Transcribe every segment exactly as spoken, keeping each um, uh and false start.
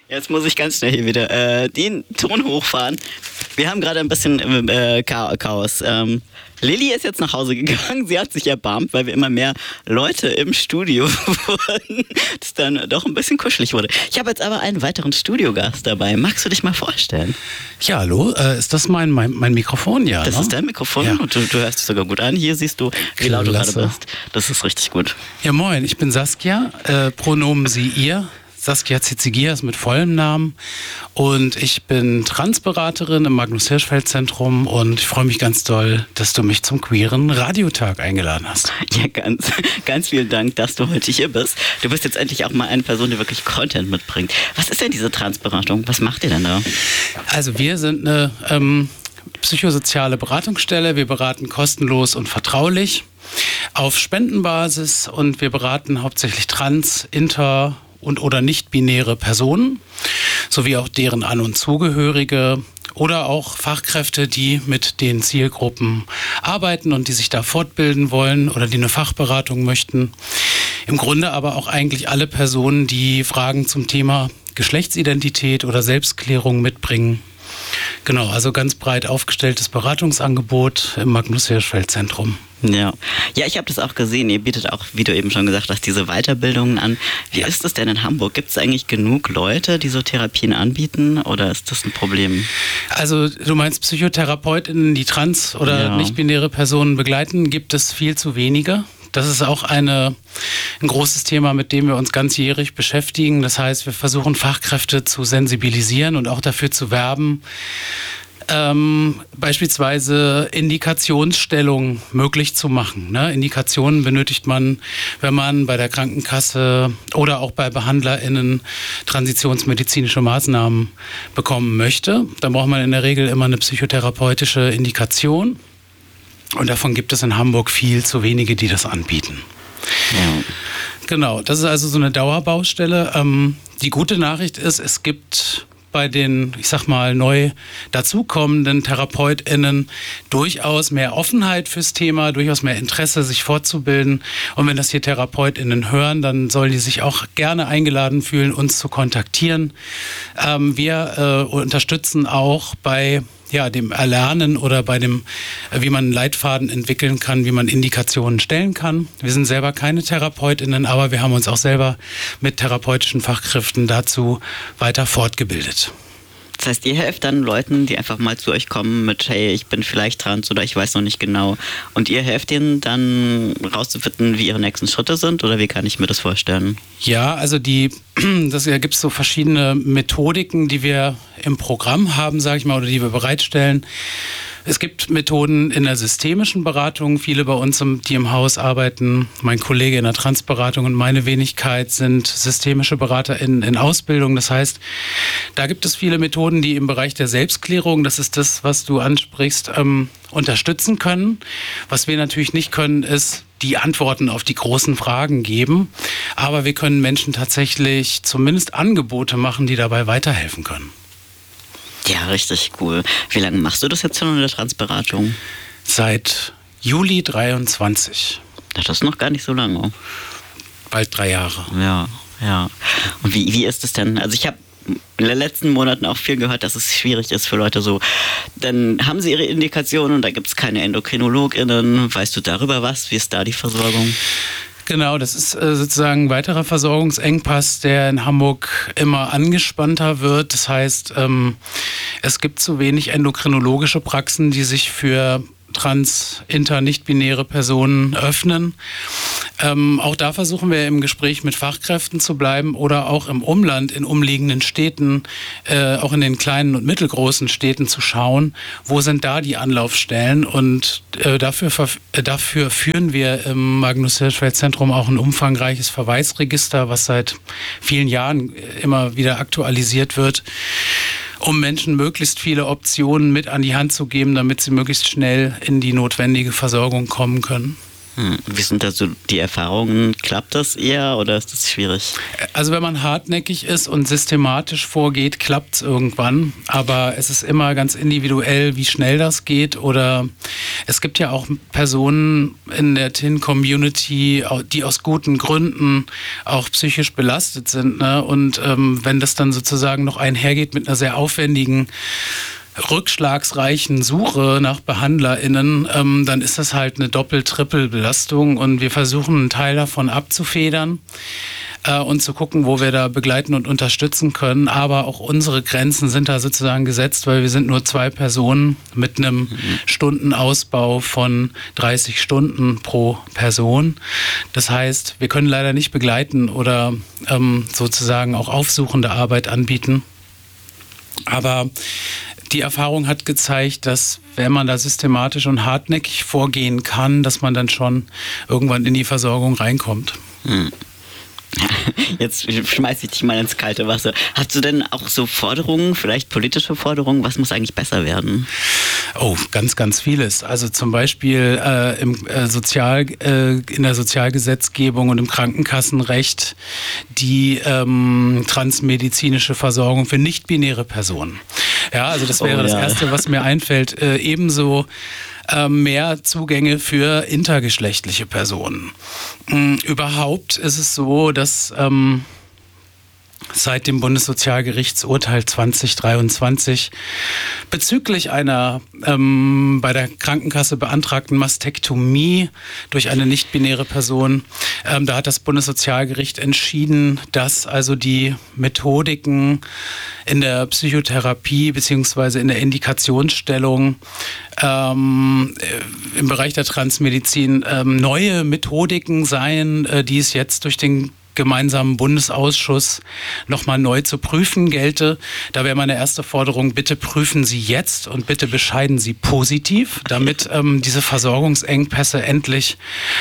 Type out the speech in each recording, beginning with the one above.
Jetzt muss ich ganz schnell hier wieder äh, den Ton hochfahren. Wir haben gerade ein bisschen äh, Chaos. Ähm, Lilly ist jetzt nach Hause gegangen. Sie hat sich erbarmt, weil wir immer mehr Leute im Studio wurden, das dann doch ein bisschen kuschelig wurde. Ich habe jetzt aber einen weiteren Studiogast dabei. Magst du dich mal vorstellen? Ja, hallo. Äh, ist das mein, mein, mein Mikrofon? Ja, Das ne? ist dein Mikrofon Ja. und du, du hörst dich sogar gut an. Hier siehst du, wie laut du gerade Klasse. bist. Das ist richtig gut. Ja, moin. Ich bin Saskia. Äh, Pronomen sie, ihr. Saskia Zizigias mit vollem Namen und ich bin Transberaterin im Magnus-Hirschfeld-Zentrum und ich freue mich ganz doll, dass du mich zum queeren Radiotag eingeladen hast. Ja, ganz, ganz vielen Dank, dass du heute hier bist. Du bist jetzt endlich auch mal eine Person, die wirklich Content mitbringt. Was ist denn diese Transberatung? Was macht ihr denn da? Also wir sind eine ähm, psychosoziale Beratungsstelle. Wir beraten kostenlos und vertraulich auf Spendenbasis und wir beraten hauptsächlich trans, inter und oder nicht-binäre Personen, sowie auch deren An- und Zugehörige oder auch Fachkräfte, die mit den Zielgruppen arbeiten und die sich da fortbilden wollen oder die eine Fachberatung möchten. Im Grunde aber auch eigentlich alle Personen, die Fragen zum Thema Geschlechtsidentität oder Selbstklärung mitbringen. Genau, also ganz breit aufgestelltes Beratungsangebot im Magnus-Hirschfeld-Zentrum. Ja, ja, ich habe das auch gesehen. Ihr bietet auch, wie du eben schon gesagt hast, diese Weiterbildungen an. Wie Ja. ist es denn in Hamburg? Gibt es eigentlich genug Leute, die so Therapien anbieten oder ist das ein Problem? Also du meinst PsychotherapeutInnen, die trans- oder Ja. nicht-binäre Personen begleiten, gibt es viel zu wenige. Das ist auch eine, ein großes Thema, mit dem wir uns ganzjährig beschäftigen. Das heißt, wir versuchen Fachkräfte zu sensibilisieren und auch dafür zu werben, Ähm, beispielsweise Indikationsstellung möglich zu machen. Ne? Indikationen benötigt man, wenn man bei der Krankenkasse oder auch bei BehandlerInnen transitionsmedizinische Maßnahmen bekommen möchte. Dann braucht man in der Regel immer eine psychotherapeutische Indikation. Und davon gibt es in Hamburg viel zu wenige, die das anbieten. Ja. Genau, das ist also so eine Dauerbaustelle. Ähm, die gute Nachricht ist, es gibt bei den, ich sag mal, neu dazukommenden TherapeutInnen durchaus mehr Offenheit fürs Thema, durchaus mehr Interesse, sich fortzubilden. Und wenn das hier TherapeutInnen hören, dann sollen die sich auch gerne eingeladen fühlen, uns zu kontaktieren. Ähm, wir äh, unterstützen auch bei ja, dem Erlernen oder bei dem, wie man einen Leitfaden entwickeln kann, wie man Indikationen stellen kann. Wir sind selber keine TherapeutInnen, aber wir haben uns auch selber mit therapeutischen Fachkräften dazu weiter fortgebildet. Das heißt, ihr helft dann Leuten, die einfach mal zu euch kommen mit, hey, ich bin vielleicht trans oder ich weiß noch nicht genau. Und ihr helft ihnen dann rauszufinden, wie ihre nächsten Schritte sind oder wie kann ich mir das vorstellen? Ja, also die, das, da gibt es so verschiedene Methodiken, die wir im Programm haben, sage ich mal, oder die wir bereitstellen. Es gibt Methoden in der systemischen Beratung. Viele bei uns, im, die im Haus arbeiten, mein Kollege in der Transberatung und meine Wenigkeit sind systemische Berater in, in Ausbildung. Das heißt, da gibt es viele Methoden, die im Bereich der Selbstklärung, das ist das, was du ansprichst, ähm, unterstützen können. Was wir natürlich nicht können, ist die Antworten auf die großen Fragen geben. Aber wir können Menschen tatsächlich zumindest Angebote machen, die dabei weiterhelfen können. Ja, richtig cool. Wie lange machst du das jetzt schon in der Transberatung? Seit Juli dreiundzwanzig. Das ist noch gar nicht so lange. Bald drei Jahre. Ja, ja. Und wie, wie ist es denn? Also ich habe in den letzten Monaten auch viel gehört, dass es schwierig ist für Leute so. Dann haben sie ihre Indikationen und da gibt es keine EndokrinologInnen. Weißt du darüber was? Wie ist da die Versorgung? Genau, das ist äh, sozusagen ein weiterer Versorgungsengpass, der in Hamburg immer angespannter wird. Das heißt, ähm, es gibt zu wenig endokrinologische Praxen, die sich für trans-, inter-, nicht-binäre Personen öffnen. Ähm, auch da versuchen wir im Gespräch mit Fachkräften zu bleiben oder auch im Umland, in umliegenden Städten, äh, auch in den kleinen und mittelgroßen Städten zu schauen, wo sind da die Anlaufstellen und äh, dafür, äh, dafür führen wir im Magnus-Hirschfeld-Zentrum auch ein umfangreiches Verweisregister, was seit vielen Jahren immer wieder aktualisiert wird, um Menschen möglichst viele Optionen mit an die Hand zu geben, damit sie möglichst schnell in die notwendige Versorgung kommen können. Hm. Wie sind da so die Erfahrungen? Klappt das eher oder ist das schwierig? Also wenn man hartnäckig ist und systematisch vorgeht, klappt es irgendwann. Aber es ist immer ganz individuell, wie schnell das geht. Oder es gibt ja auch Personen in der T I N-Community, die aus guten Gründen auch psychisch belastet sind. Ne? Und ähm, wenn das dann sozusagen noch einhergeht mit einer sehr aufwendigen rückschlagsreichen Suche nach BehandlerInnen, ähm, dann ist das halt eine Doppel-Trippel-Belastung und wir versuchen einen Teil davon abzufedern äh, und zu gucken, wo wir da begleiten und unterstützen können. Aber auch unsere Grenzen sind da sozusagen gesetzt, weil wir sind nur zwei Personen mit einem mhm. Stundenausbau von dreißig Stunden pro Person. Das heißt, wir können leider nicht begleiten oder ähm, sozusagen auch aufsuchende Arbeit anbieten. Aber die Erfahrung hat gezeigt, dass wenn man da systematisch und hartnäckig vorgehen kann, dass man dann schon irgendwann in die Versorgung reinkommt. Hm. Jetzt schmeiß ich dich mal ins kalte Wasser. Hast du denn auch so Forderungen, vielleicht politische Forderungen? Was muss eigentlich besser werden? Oh, ganz, ganz vieles. Also zum Beispiel äh, im, äh, Sozial, äh, in der Sozialgesetzgebung und im Krankenkassenrecht die ähm, transmedizinische Versorgung für nicht-binäre Personen. Ja, also das wäre oh, ja. das Erste, was mir einfällt. Äh, ebenso mehr Zugänge für intergeschlechtliche Personen. Überhaupt ist es so, dass ähm, seit dem Bundessozialgerichtsurteil zwanzig dreiundzwanzig bezüglich einer ähm, bei der Krankenkasse beantragten Mastektomie durch eine nicht-binäre Person, ähm, da hat das Bundessozialgericht entschieden, dass also die Methodiken in der Psychotherapie beziehungsweise in der Indikationsstellung ähm, im Bereich der Transmedizin ähm, neue Methodiken seien, äh, die es jetzt durch den gemeinsamen Bundesausschuss nochmal neu zu prüfen gelte. Da wäre meine erste Forderung, bitte prüfen Sie jetzt und bitte bescheiden Sie positiv, damit ähm, diese Versorgungsengpässe endlich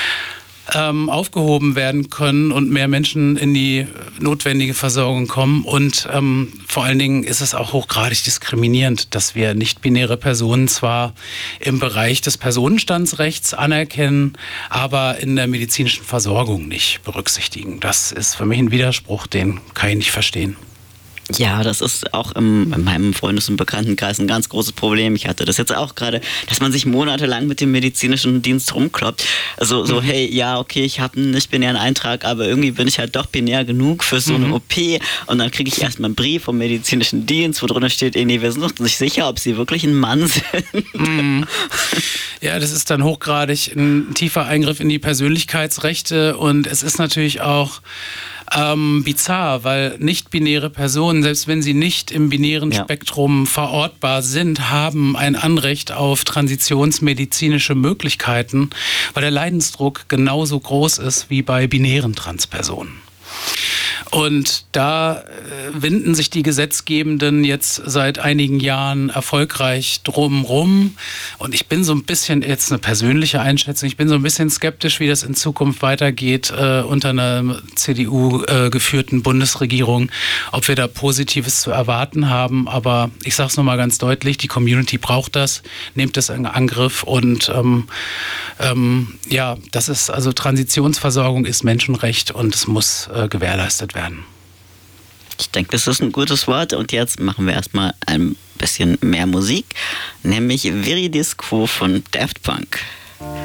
ähm, aufgehoben werden können und mehr Menschen in die notwendige Versorgung kommen. Und ähm, vor allen Dingen ist es auch hochgradig diskriminierend, dass wir nicht-binäre Personen zwar im Bereich des Personenstandsrechts anerkennen, aber in der medizinischen Versorgung nicht berücksichtigen. Das ist für mich ein Widerspruch, den kann ich nicht verstehen. Ja, das ist auch im, in meinem Freundes- und Bekanntenkreis ein ganz großes Problem. Ich hatte das jetzt auch gerade, dass man sich monatelang mit dem medizinischen Dienst rumkloppt. Also so, mhm. hey, ja, okay, ich habe einen nicht-binären Eintrag, aber irgendwie bin ich halt doch binär genug für so eine mhm. O P. Und dann kriege ich erstmal einen Brief vom medizinischen Dienst, wo drunter steht, nee, wir sind uns nicht sicher, ob sie wirklich ein Mann sind. Mhm. Ja, das ist dann hochgradig ein tiefer Eingriff in die Persönlichkeitsrechte und es ist natürlich auch Ähm, bizarr, weil nicht-binäre Personen, selbst wenn sie nicht im binären ja. Spektrum verortbar sind, haben ein Anrecht auf transitionsmedizinische Möglichkeiten, weil der Leidensdruck genauso groß ist wie bei binären Transpersonen. Und da äh, winden sich die Gesetzgebenden jetzt seit einigen Jahren erfolgreich drumrum. Und ich bin so ein bisschen, jetzt eine persönliche Einschätzung, ich bin so ein bisschen skeptisch, wie das in Zukunft weitergeht äh, unter einer C D U äh, geführten Bundesregierung, ob wir da Positives zu erwarten haben. Aber ich sage es nochmal ganz deutlich, die Community braucht das, nehmt das in Angriff. Und ähm, ähm, ja, das ist, also Transitionsversorgung ist Menschenrecht und es muss äh, gewährleistet werden. Ich denke, das ist ein gutes Wort und jetzt machen wir erstmal ein bisschen mehr Musik, nämlich Viridisco von Daft Punk.